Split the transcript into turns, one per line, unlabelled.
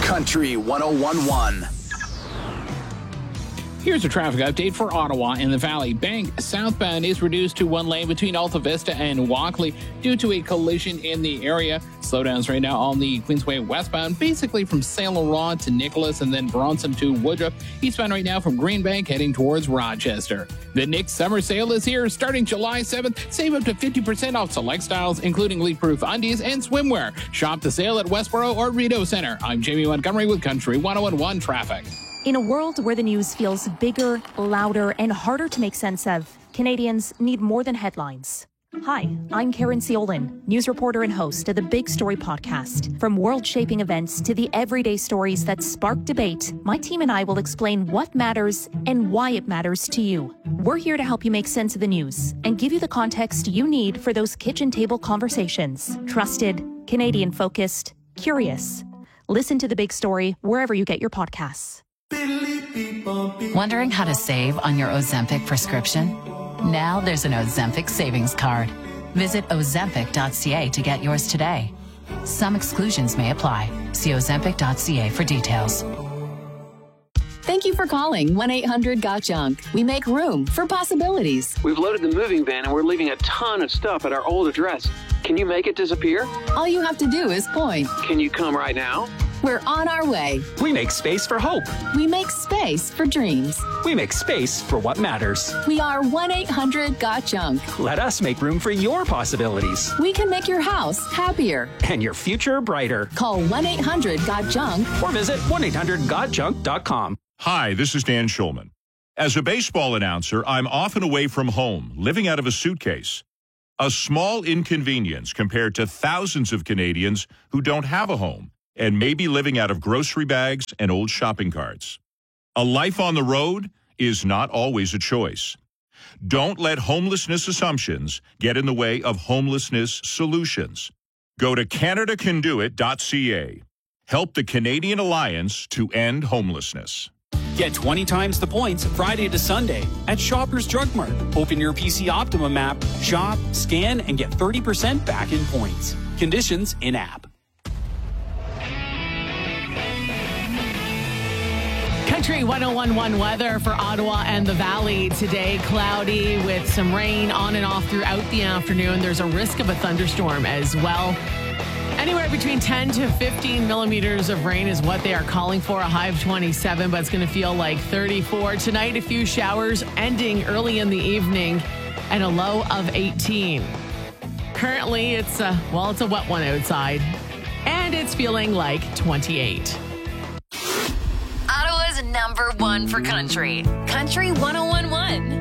Country 101.1.
Here's a traffic update for Ottawa and the Valley. Bank southbound is reduced to one lane between Alta Vista and Walkley due to a collision in the area. Slowdowns right now on the Queensway westbound, basically from Saint Laurent to Nicholas and then Bronson to Woodruff. Eastbound right now from Greenbank heading towards Rochester. The Nick Summer Sale is here starting July 7th. Save up to 50% off select styles, including leak-proof undies and swimwear. Shop the sale at Westboro or Rideau Center. I'm Jamie Montgomery with Country 101.1 Traffic.
In a world where the news feels bigger, louder, and harder to make sense of, Canadians need more than headlines. Hi, I'm Karen Ciolin, news reporter and host of the Big Story podcast. From world-shaping events to the everyday stories that spark debate, my team and I will explain what matters and why it matters to you. We're here to help you make sense of the news and give you the context you need for those kitchen table conversations. Trusted, Canadian-focused, curious. Listen to The Big Story wherever you get your podcasts.
Wondering how to save on your Ozempic prescription? Now there's an Ozempic savings card. Visit Ozempic.ca to get yours today. Some exclusions may apply. See Ozempic.ca for details.
Thank you for calling 1-800-GOT-JUNK. We make room for possibilities.
We've loaded the moving van and we're leaving a ton of stuff at our old address. Can you make it disappear?
All you have to do is point.
Can you come right now?
We're on our way.
We make space for hope.
We make space for dreams.
We make space for what matters.
We are 1-800-GOT-JUNK.
Let us make room for your possibilities.
We can make your house happier.
And your future brighter.
Call 1-800-GOT-JUNK.
Or visit 1-800-GOT-JUNK.com.
Hi, this is Dan Schulman. As a baseball announcer, I'm often away from home, living out of a suitcase. A small inconvenience compared to thousands of Canadians who don't have a home and may be living out of grocery bags and old shopping carts. A life on the road is not always a choice. Don't let homelessness assumptions get in the way of homelessness solutions. Go to CanadaCanDoIt.ca. Help the Canadian Alliance to end homelessness.
Get 20 times the points Friday to Sunday at Shoppers Drug Mart. Open your PC Optimum app, shop, scan, and get 30% back in points. Conditions in-app.
Country 101.1 weather for Ottawa and the Valley today. Cloudy with some rain on and off throughout the afternoon. There's a risk of a thunderstorm as well. Anywhere between 10 to 15 millimeters of rain is what they are calling for. A high of 27, but it's going to feel like 34. Tonight, a few showers ending early in the evening and a low of 18. Currently, it's a wet one outside, and it's feeling like 28.
Ottawa's number one for country. Country 101.1.